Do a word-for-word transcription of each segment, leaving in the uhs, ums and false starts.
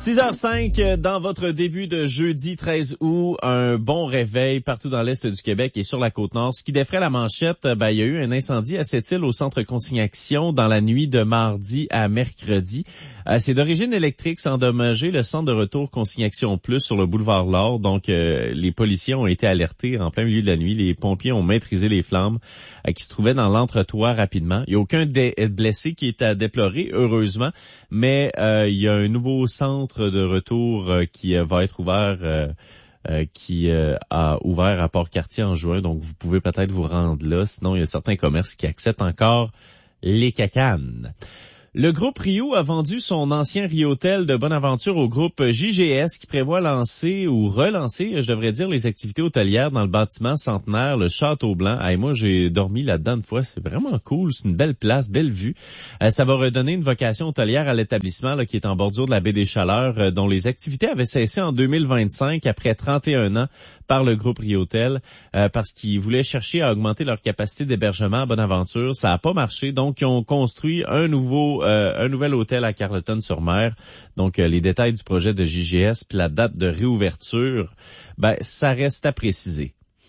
six heures cinq dans votre début de jeudi treize août, un bon réveil partout dans l'est du Québec et sur la Côte-Nord. Ce qui défraie la manchette, ben, il y a eu un incendie à Sept-Îles au centre Consignation dans la nuit de mardi à mercredi. Euh, c'est d'origine électrique, ça a endommagé le centre de retour Consignation Plus sur le boulevard Laure. Donc, euh, les policiers ont été alertés en plein milieu de la nuit. Les pompiers ont maîtrisé les flammes euh, qui se trouvaient dans l'entretoit rapidement. Il n'y a aucun dé- blessé qui est à déplorer, heureusement, mais euh, il y a un nouveau centre de retour euh, qui euh, va être ouvert, euh, euh, qui euh, a ouvert à Port-Cartier en juin, donc vous pouvez peut-être vous rendre là. Sinon, il y a certains commerces qui acceptent encore les cacanes. Le groupe Rio a vendu son ancien Riotel de Bonaventure au groupe J G S qui prévoit lancer ou relancer, je devrais dire, les activités hôtelières dans le bâtiment centenaire, le Château Blanc. Hey, moi, j'ai dormi là-dedans une fois. C'est vraiment cool. C'est une belle place, belle vue. Euh, ça va redonner une vocation hôtelière à l'établissement là, qui est en bordure de la baie des Chaleurs, euh, dont les activités avaient cessé en deux mille vingt-cinq après trente et un ans par le groupe Riotel euh, parce qu'ils voulaient chercher à augmenter leur capacité d'hébergement à Bonaventure. Ça n'a pas marché. Donc, ils ont construit un nouveau Euh, un nouvel hôtel à Carleton-sur-Mer. Donc, euh, les détails du projet de J G S puis la date de réouverture, ben, ça reste à préciser.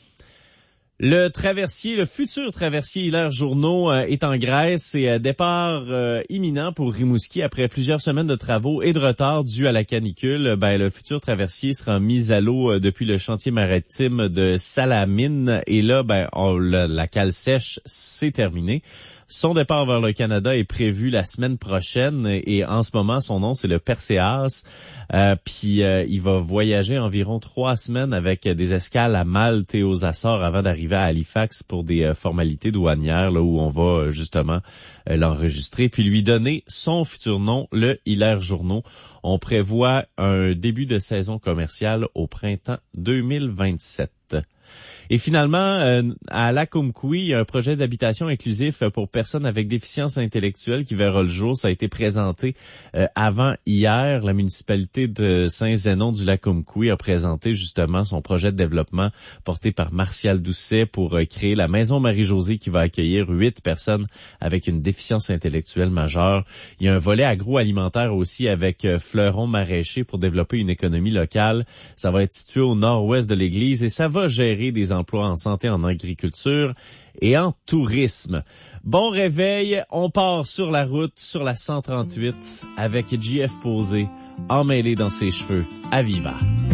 Le traversier, le futur traversier Hilaire Journeau euh, est en Grèce et euh, départ euh, imminent pour Rimouski après plusieurs semaines de travaux et de retard dus à la canicule. Ben, le futur traversier sera mis à l'eau euh, depuis le chantier maritime de Salamine et là, ben, on, la, la cale sèche, c'est terminé. Son départ vers le Canada est prévu la semaine prochaine et en ce moment, son nom, c'est le Perséas. Euh, puis euh, il va voyager environ trois semaines avec des escales à Malte et aux Açores avant d'arriver à Halifax pour des euh, formalités douanières là où on va justement euh, l'enregistrer puis lui donner son futur nom, le Hilaire Journeau. On prévoit un début de saison commerciale au printemps deux mille vingt-sept. Et finalement, euh, à Lacomquie, il y a un projet d'habitation inclusif pour personnes avec déficience intellectuelle qui verra le jour. Ça a été présenté euh, avant hier. La municipalité de Saint-Zénon du Lacomquie a présenté justement son projet de développement porté par Martial Doucet pour euh, créer la Maison Marie-Josée qui va accueillir huit personnes avec une déficience intellectuelle majeure. Il y a un volet agroalimentaire aussi avec euh, Fleuron Maraîcher pour développer une économie locale. Ça va être situé au nord-ouest de l'église et ça va gérer des emplois en santé, en agriculture et en tourisme. Bon réveil, on part sur la route, sur la cent trente-huit, avec J F Posé, emmêlé dans ses cheveux, à Viva.